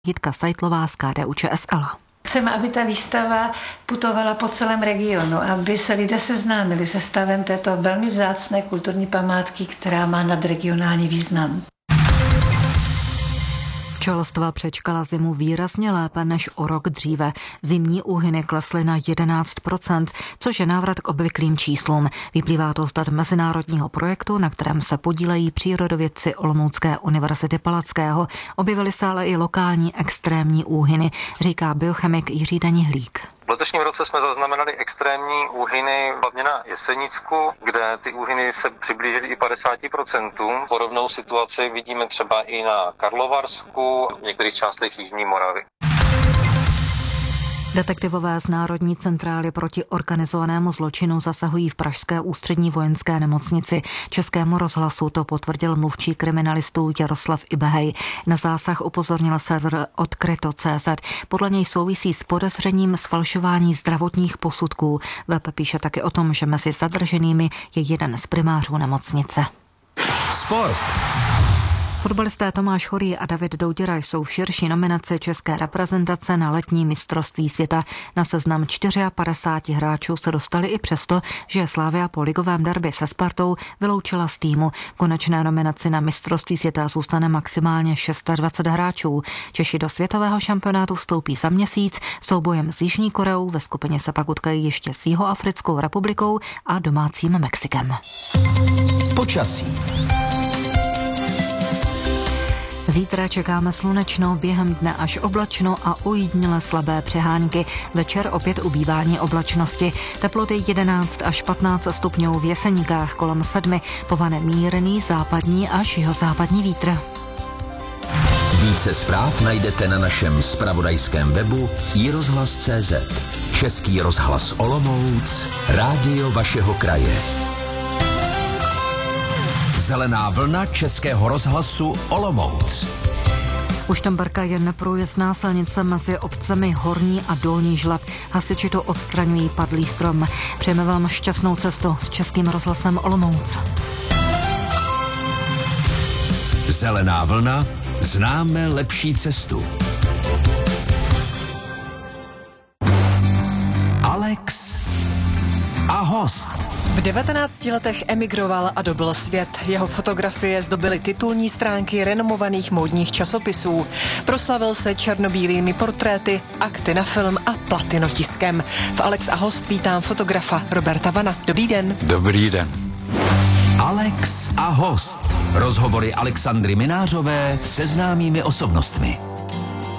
Jitka Seitlová z KDU-ČSL. Chceme, aby ta výstava putovala po celém regionu, aby se lidé seznámili se stavem této velmi vzácné kulturní památky, která má nadregionální význam. Včelstva přečkala zimu výrazně lépe než o rok dříve. Zimní úhyny klesly na 11%, což je návrat k obvyklým číslům. Vyplývá to z dat mezinárodního projektu, na kterém se podílejí přírodovědci Olomoucké univerzity Palackého. Objevily se ale i lokální extrémní úhyny, říká biochemik Jiří Danihlík. V letošním roce jsme zaznamenali extrémní úhyny hlavně na Jesenicku, kde ty úhyny se přiblížily i 50%. Podobnou situaci vidíme třeba i na Karlovarsku, v některých částech jižní Moravy. Detektivové z Národní centrály proti organizovanému zločinu zasahují v pražské ústřední vojenské nemocnici. Českému rozhlasu to potvrdil mluvčí kriminalistů Jaroslav Ibehej. Na zásah upozornil server Odkryto.cz. Podle něj souvisí s podezřením zfalšování zdravotních posudků. Web píše taky o tom, že mezi zadrženými je jeden z primářů nemocnice. Sport. Fotbalisté Tomáš Chorý a David Douděra jsou v širší nominaci české reprezentace na letní mistrovství světa. Na seznam 54 hráčů se dostali i přesto, že Slavia po ligovém derby se Spartou vyloučila z týmu. V konečné nominaci na mistrovství světa zůstane maximálně 26 hráčů. Češi do světového šampionátu vstoupí za měsíc. Soubojem s Jižní Koreou ve skupině se pak utkají ještě s Jihoafrickou republikou a domácím Mexikem. Počasí. Zítra čekáme slunečno, během dne až oblačno a ojediněle slabé přehánky. Večer opět ubývání oblačnosti. Teploty 11 až 15 stupňů, v Jeseníkách kolem 7. Povane mírný západní až jihozápadní vítr. Více zpráv najdete na našem zpravodajském webu iRozhlas.cz. Český rozhlas Olomouc, rádio vašeho kraje. Zelená vlna Českého rozhlasu Olomouc. U Štamberka je neprůjezdná silnice mezi obcemi Horní a Dolní Žlab. Hasiči to odstraňují padlý strom. Přejeme vám šťastnou cestu s Českým rozhlasem Olomouc. Zelená vlna, známe lepší cestu. Alex a host. V 19 letech emigroval a dobyl svět. Jeho fotografie zdobily titulní stránky renomovaných módních časopisů. Proslavil se černobílými portréty, akty na film a platinotiskem. V Alex a host vítám fotografa Roberta Vana. Dobrý den. Dobrý den. Alex a host. Rozhovory Alexandry Minářové se známými osobnostmi.